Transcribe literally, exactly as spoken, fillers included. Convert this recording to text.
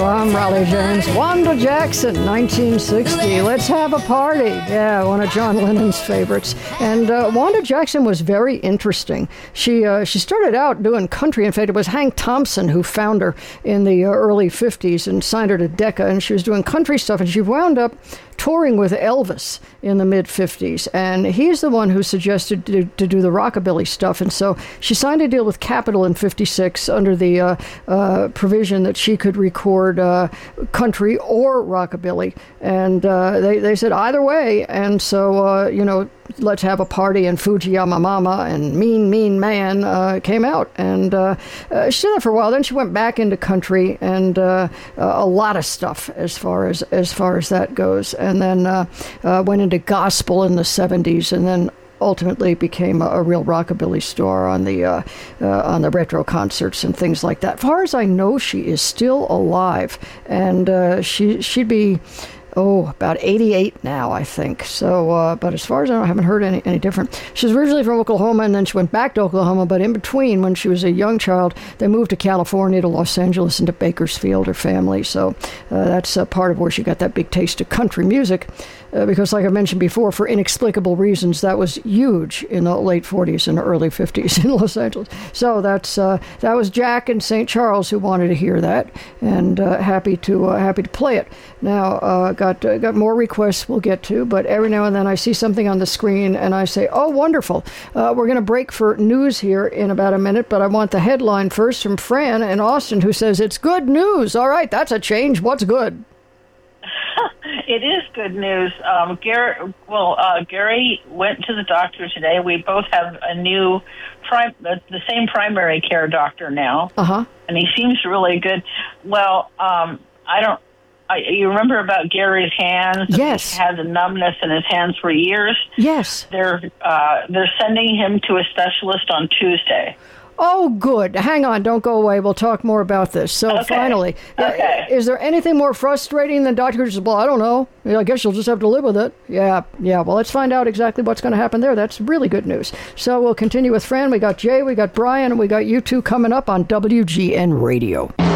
I'm Raleigh James. Wanda Jackson, nineteen sixty. Let's have a party. Yeah, one of John Lennon's favorites. And uh, Wanda Jackson was very interesting. She uh, she started out doing country. In fact, it was Hank Thompson who found her in the uh, early fifties and signed her to Decca. And she was doing country stuff. And she wound up touring with Elvis in the mid-fifties, and he's the one who suggested to, to do the rockabilly stuff. And so she signed a deal with Capitol in fifty-six under the uh, uh, provision that she could record uh, country or rockabilly, and uh, they, they said either way. And so, uh, you know, Let's Have a Party and Fujiyama Mama and Mean, Mean Man uh, came out, and uh, uh, she did that for a while. Then she went back into country and uh, uh, a lot of stuff as far as as far as that goes, and then uh, uh, went into gospel in the seventies, and then ultimately became a, a real rockabilly star on the uh, uh, on the retro concerts and things like that. As far as I know, she is still alive, and uh, she she'd be. Oh, about eighty-eight now, I think. So, uh, but as far as I know, I haven't heard any, any different. She was originally from Oklahoma, and then she went back to Oklahoma. But in between, when she was a young child, they moved to California, to Los Angeles, and to Bakersfield, her family. So uh, that's uh, part of where she got that big taste of country music. Uh, because, like I mentioned before, for inexplicable reasons, that was huge in the late forties and early fifties in Los Angeles. So that's uh, that was Jack in Saint Charles who wanted to hear that, and uh, happy to uh, happy to play it. Now, uh, got uh, got more requests we'll get to, but every now and then I see something on the screen and I say, "Oh, wonderful! Uh, we're going to break for news here in about a minute, but I want the headline first from Fran in Austin, who says it's good news. All right, that's a change. What's good?" It is good news. Um, Gary, well, uh, Gary went to the doctor today. We both have a new, prim- the, the same primary care doctor now, uh-huh. and he seems really good. Well, um, I don't. I, you remember about Gary's hands? Yes. He had the numbness in his hands for years. Yes. They're uh, they're sending him to a specialist on Tuesday. Oh, good. Hang on. Don't go away. We'll talk more about this. So okay. finally, okay. is there anything more frustrating than Doctor Just, well, I don't know. I guess you'll just have to live with it. Yeah. Yeah. Well, let's find out exactly what's going to happen there. That's really good news. So we'll continue with Fran. We got Jay, we got Brian, and we got you two coming up on W G N Radio.